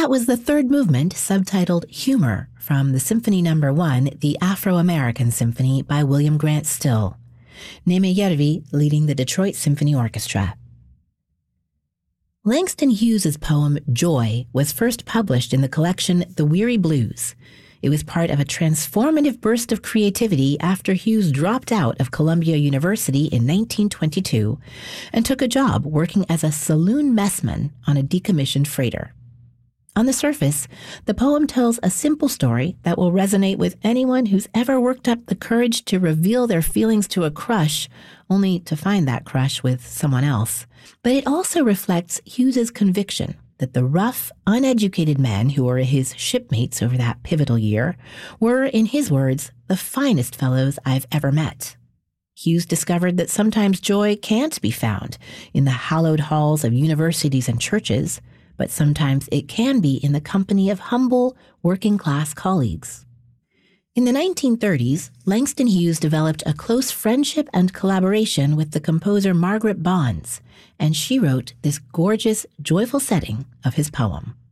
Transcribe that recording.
That was the third movement, subtitled Humor, from the Symphony No. 1, the Afro-American Symphony by William Grant Still. Neeme Järvi leading the Detroit Symphony Orchestra. Langston Hughes's poem Joy was first published in the collection The Weary Blues. It was part of a transformative burst of creativity after Hughes dropped out of Columbia University in 1922 and took a job working as a saloon messman on a decommissioned freighter. On the surface, the poem tells a simple story that will resonate with anyone who's ever worked up the courage to reveal their feelings to a crush, only to find that crush with someone else. But it also reflects Hughes's conviction that the rough, uneducated men who were his shipmates over that pivotal year were, in his words, the finest fellows I've ever met. Hughes discovered that sometimes joy can't be found in the hallowed halls of universities and churches, but sometimes it can be in the company of humble, working-class colleagues. In the 1930s, Langston Hughes developed a close friendship and collaboration with the composer Margaret Bonds, and she wrote this gorgeous, joyful setting of his poem.